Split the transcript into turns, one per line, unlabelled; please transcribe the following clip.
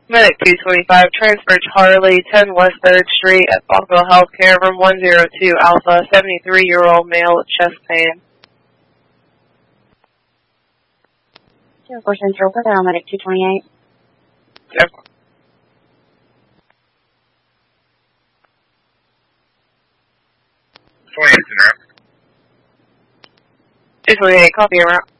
Medic 225, transfer Charlie, 10 West 3rd Street at Falkville Healthcare, room 102 Alpha, 73-year-old male with chest pain.
04 Central, put that on Medic 228.
Yep.
28's in route.
228, copy your route.